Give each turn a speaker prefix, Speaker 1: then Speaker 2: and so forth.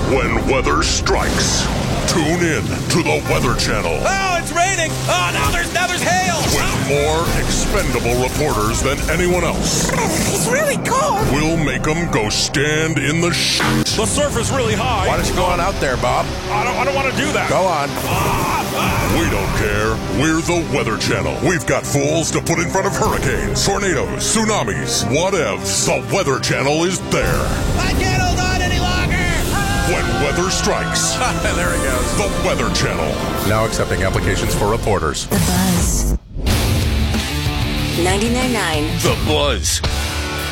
Speaker 1: When weather strikes, tune in to the Weather Channel.
Speaker 2: Oh, it's raining. Oh, now there's hail.
Speaker 1: With more expendable reporters than anyone else.
Speaker 3: It's really cold.
Speaker 1: We'll make them go stand in the shit.
Speaker 2: The surf is really high.
Speaker 4: Why don't you go on out there, Bob?
Speaker 2: I don't want to do that.
Speaker 4: Go on.
Speaker 1: We don't care. We're the Weather Channel. We've got fools to put in front of hurricanes, tornadoes, tsunamis, whatevs. The Weather Channel is there.
Speaker 3: I can't hold on any longer.
Speaker 1: When weather strikes,
Speaker 4: There he goes.
Speaker 1: the Weather Channel.
Speaker 4: Now accepting applications for reporters.
Speaker 5: The Buzz. 99.9.
Speaker 1: The Buzz.